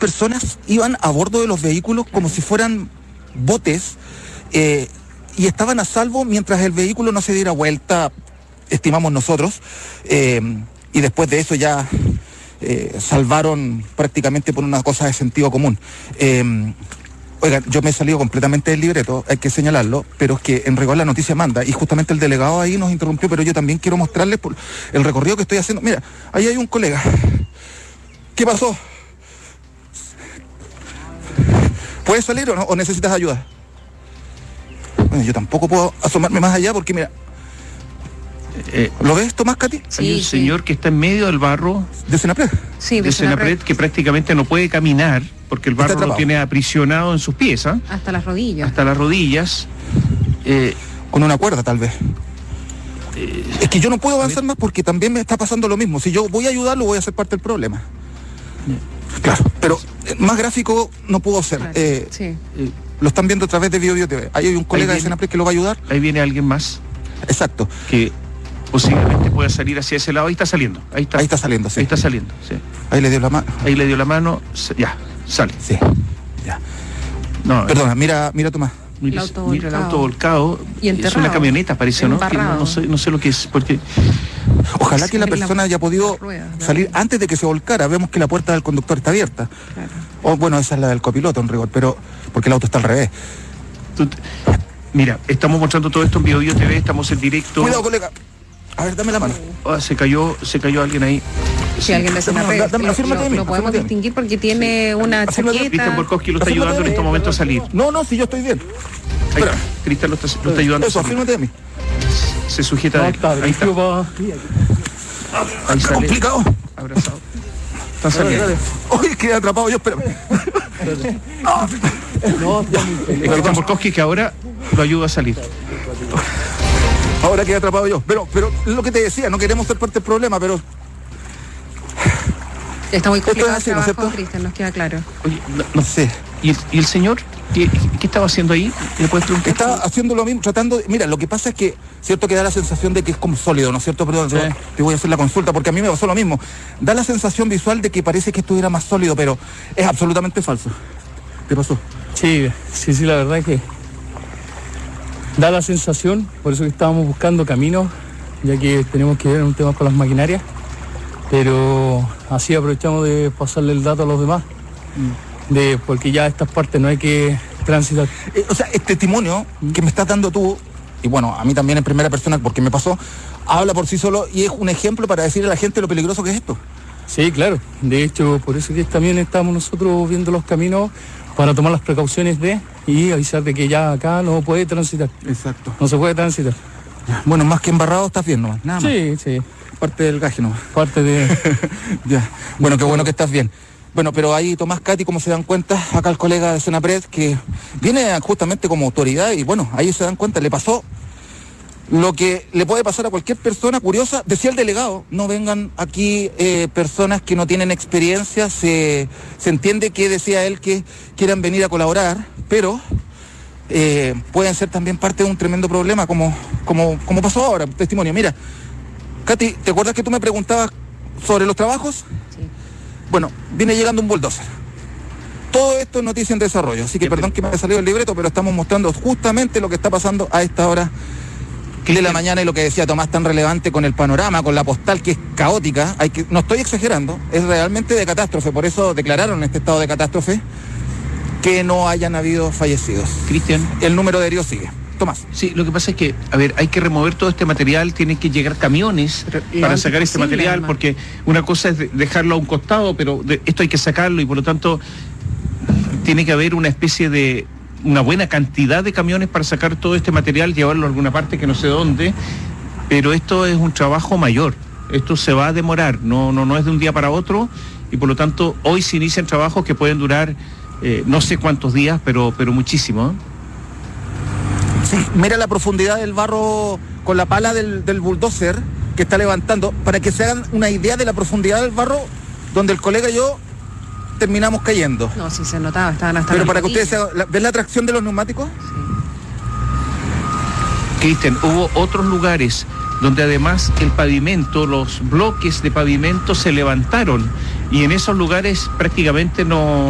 personas iban a bordo de los vehículos como si fueran botes y estaban a salvo mientras el vehículo no se diera vuelta, estimamos nosotros, y después de eso ya salvaron prácticamente por una cosa de sentido común. Oigan, yo me he salido completamente del libreto, hay que señalarlo, pero es que en rigor la noticia manda, y justamente el delegado ahí nos interrumpió, pero yo también quiero mostrarles por el recorrido que estoy haciendo. Mira, ahí hay un colega. ¿Qué pasó? ¿Puedes salir o no? ¿O necesitas ayuda? Bueno, yo tampoco puedo asomarme más allá porque, mira... ¿Lo ves, Tomás, Katy? Sí, hay un señor que está en medio del barro. ¿De Senapred? Sí, de Senapred, que prácticamente no puede caminar porque el barro lo tiene aprisionado en sus pies. Hasta las rodillas. Hasta las rodillas. Con una cuerda, tal vez. Es que yo no puedo avanzar más porque también me está pasando lo mismo. Si yo voy a ayudarlo, voy a ser parte del problema. Claro, pero más gráfico no puedo ser. Claro, sí. Lo están viendo a través de BioBio TV. Ahí hay un colega de Senapred que lo va a ayudar. Ahí viene alguien más. Exacto. Que posiblemente pueda salir hacia ese lado. Ahí está saliendo. Ahí está saliendo, sí. Ahí está saliendo, sí. Ahí le dio la mano. Ahí le dio la mano. Ya, sale. Sí, ya. No, perdona, mira Tomás. Mira el auto volcado. Y enterrado. Es una camioneta, parece, ¿no? No sé lo que es, porque... Ojalá que la persona haya podido salir antes de que se volcara. Vemos que la puerta del conductor está abierta. Claro. O bueno, esa es la del copiloto en rigor, pero porque el auto está al revés. Mira, estamos mostrando todo esto en BioBio TV, estamos en directo. Cuidado, colega. A ver, dame la mano. Se cayó alguien ahí. Sí, alguien de Senapred. Lo podemos distinguir porque tiene una chaqueta. Cristian Borkowski lo está ayudando en este momento a salir. No, si yo estoy bien. Ahí está. Cristian lo está ayudando. Eso, afírmate de mí. Se sujeta ahí. Ahí está. Ahí sale. Complicado. Abrazado. Está saliendo. Oye, quedé atrapado yo, espérame. Cristian Borkowski que ahora lo ayuda a salir. Ahora quedé atrapado yo. Pero lo que te decía, no queremos ser parte del problema, pero... Está muy complicado el trabajo, ¿cierto? Cristian, nos queda claro. Oye, no sé. ¿Y el señor? ¿Qué estaba haciendo ahí? ¿Le puedes preguntar? Está haciendo lo mismo, tratando de... Mira, lo que pasa es que, cierto que da la sensación de que es como sólido, ¿no es cierto? Perdón, sí. Te voy a hacer la consulta porque a mí me pasó lo mismo. Da la sensación visual de que parece que estuviera más sólido, pero es absolutamente falso. ¿Qué pasó? Sí, la verdad es que da la sensación, por eso que estábamos buscando caminos, ya que tenemos que ver un tema con las maquinarias, pero así aprovechamos de pasarle el dato a los demás, porque ya estas partes no hay que transitar. O sea, este testimonio que me estás dando tú, y bueno, a mí también en primera persona porque me pasó, habla por sí solo y es un ejemplo para decirle a la gente lo peligroso que es esto. Sí, claro, de hecho, por eso que también estamos nosotros viendo los caminos para tomar las precauciones y avisar de que ya acá no puede transitar. Exacto. No se puede transitar. Bueno, más que embarrado estás bien, ¿no? Nada más. Sí. Parte del gaje, ¿no? Parte de... Ya. Bueno, qué bueno que estás bien. Bueno, pero ahí Tomás, Katy, como se dan cuenta, acá el colega de Senapred, que viene justamente como autoridad y bueno, ahí se dan cuenta, le pasó lo que le puede pasar a cualquier persona curiosa. Decía el delegado, no vengan aquí personas que no tienen experiencia, se entiende que decía él que quieran venir a colaborar, pero pueden ser también parte de un tremendo problema como pasó ahora, testimonio. Mira, Katy, ¿te acuerdas que tú me preguntabas sobre los trabajos? Sí. Bueno, viene llegando un bulldozer. Todo esto es noticia en desarrollo, así que perdón que me haya salido el libreto, pero estamos mostrando justamente lo que está pasando a esta hora de la mañana y lo que decía Tomás tan relevante con el panorama, con la postal que es caótica. No estoy exagerando, es realmente de catástrofe, por eso declararon en este estado de catástrofe que no hayan habido fallecidos. Cristian, el número de heridos sigue. Tomás. Sí, lo que pasa es que, hay que remover todo este material, tienen que llegar camiones para sacar este material, además. Porque una cosa es dejarlo a un costado, pero esto hay que sacarlo y por lo tanto tiene que haber una especie de una buena cantidad de camiones para sacar todo este material, llevarlo a alguna parte que no sé dónde, pero esto es un trabajo mayor, esto se va a demorar, no es de un día para otro y por lo tanto hoy se inician trabajos que pueden durar no sé cuántos días, pero muchísimo. Sí, mira la profundidad del barro con la pala del bulldozer que está levantando, para que se hagan una idea de la profundidad del barro donde el colega y yo terminamos cayendo. No, sí se notaba, estaban hasta... Pero para que ustedes ¿ven la tracción de los neumáticos? Sí. Cristian, hubo otros lugares donde además el pavimento, los bloques de pavimento se levantaron y en esos lugares prácticamente no